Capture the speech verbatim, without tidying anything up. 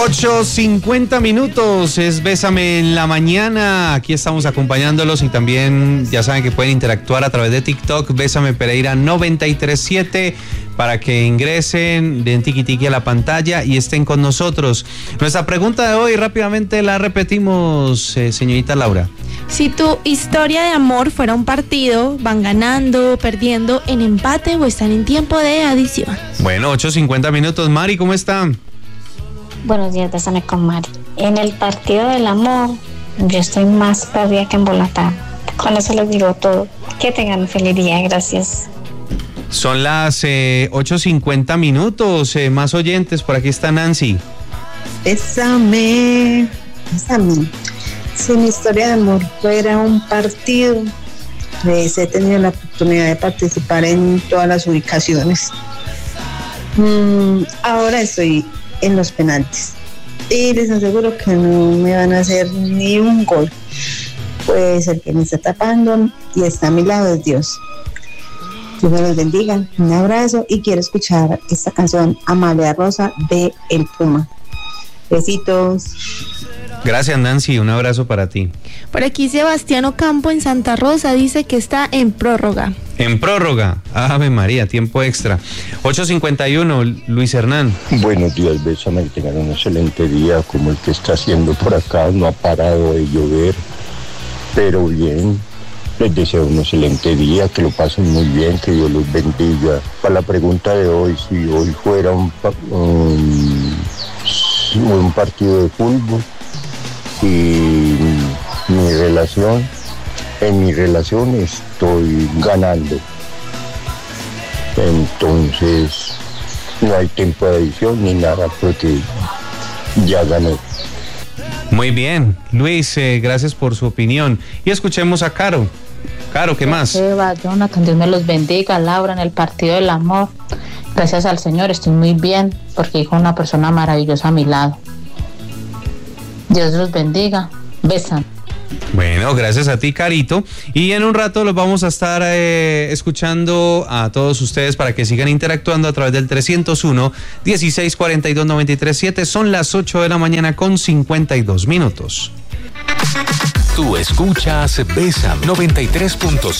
ocho cincuenta minutos, es Bésame en la Mañana. Aquí estamos acompañándolos y también ya saben que pueden interactuar a través de TikTok, Bésame Pereira noventa y tres siete, para que ingresen, den tiki tiki a la pantalla y estén con nosotros. Nuestra pregunta de hoy rápidamente la repetimos, eh, señorita Laura. Si tu historia de amor fuera un partido, ¿van ganando, perdiendo, en empate o están en tiempo de adición? Bueno, ocho cincuenta minutos. Mari, ¿cómo está? Buenos días, Bésame con Mari. En el partido del amor, yo estoy más perdida que embolatada. Con eso les digo todo. Que tengan un feliz día, gracias. Son las eh, ocho cincuenta minutos, eh, más oyentes. Por aquí está Nancy. Bésame, bésame. Si mi historia de amor fuera un partido, pues he tenido la oportunidad de participar en todas las ubicaciones. Mm, ahora estoy en los penaltis y les aseguro que no me van a hacer ni un gol, pues el que me está tapando y está a mi lado es Dios. Dios me los bendiga, un abrazo, y quiero escuchar esta canción Amalia Rosa de El Puma. Besitos. Gracias, Nancy, un abrazo para ti. Por aquí Sebastián Ocampo en Santa Rosa dice que está en prórroga. En prórroga, Ave María, tiempo extra. ocho cincuenta y uno, Luis Hernán. Buenos días, Bésame, que tengan un excelente día como el que está haciendo por acá. No ha parado de llover, pero bien. Les deseo un excelente día, que lo pasen muy bien, que Dios los bendiga. Para la pregunta de hoy, si hoy fuera un, un, un partido de fútbol y mi relación, en mi relación estoy ganando. Entonces, no hay tiempo de adición ni nada porque ya gané. Muy bien, Luis, eh, gracias por su opinión. Y escuchemos a Caro. Caro, ¿qué más? Eva, Jonathan, Dios me los bendiga. Laura, en el partido del amor, gracias al Señor estoy muy bien porque hay una persona maravillosa a mi lado. Dios los bendiga. Besan. Bueno, gracias a ti, Carito. Y en un rato los vamos a estar eh, escuchando a todos ustedes para que sigan interactuando a través del trescientos uno, dieciséis cuarenta y dos, noventa y tres siete. Son las ocho de la mañana con cincuenta y dos minutos. Tú escuchas Bésame noventa y tres punto cinco.